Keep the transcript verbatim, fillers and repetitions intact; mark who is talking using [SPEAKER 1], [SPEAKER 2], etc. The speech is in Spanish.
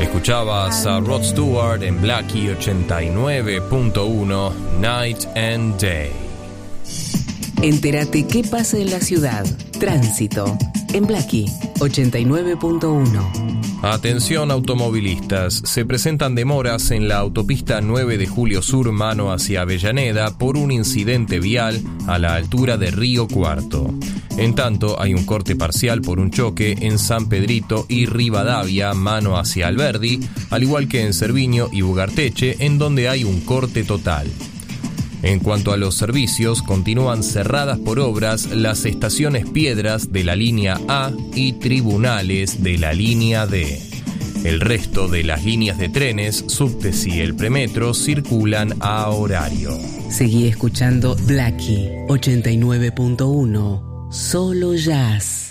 [SPEAKER 1] Escuchabas a Rod Stewart en Blackie ochenta y nueve punto uno, Night and Day.
[SPEAKER 2] Entérate qué pasa en la ciudad. Tránsito en Blackie ochenta y nueve punto uno.
[SPEAKER 1] Atención automovilistas, se presentan demoras en la autopista nueve de Julio Sur mano hacia Avellaneda por un incidente vial a la altura de Río Cuarto. En tanto, hay un corte parcial por un choque en San Pedrito y Rivadavia mano hacia Alberdi, al igual que en Cerviño y Bugarteche, en donde hay un corte total. En cuanto a los servicios, continúan cerradas por obras las estaciones Piedras de la línea A y Tribunales de la línea D. El resto de las líneas de trenes, subtes y el premetro circulan a horario.
[SPEAKER 2] Seguí escuchando Blackie ochenta y nueve punto uno, solo jazz.